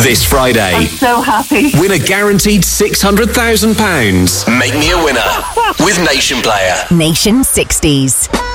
This Friday, I'm so happy. win a guaranteed £600,000. Make me a winner with Nation Player. Nation 60s.